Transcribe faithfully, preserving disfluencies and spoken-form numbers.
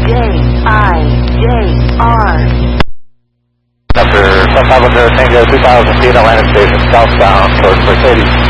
J I J R. After some Papa Tango two thousand feet, Atlantic Station southbound towards Mercedes.